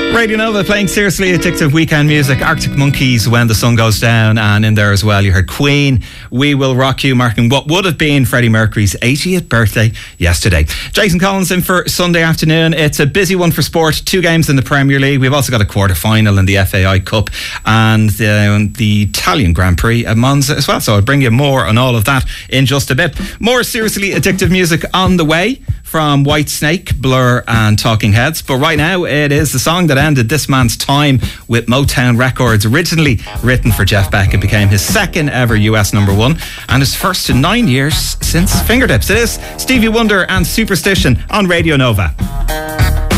Radio Nova playing seriously addictive weekend music. Arctic Monkeys, When the Sun Goes Down, and in there as well you heard Queen, We Will Rock You, marking what would have been Freddie Mercury's 80th birthday yesterday. Jason Collins in for Sunday afternoon. It's a busy one for sport. 2 games in the Premier League. We've also got a quarter-final in the FAI Cup and the Italian Grand Prix at Monza as well. So I'll bring you more on all of that in just a bit. More seriously addictive music on the way from Whitesnake, Blur and Talking Heads. But right now it is the song that ended this man's time with Motown Records. Originally written for Jeff Beck, it became his second ever US number 1 and his first in 9 years since Fingertips. It is Stevie Wonder and Superstition on Radio Nova.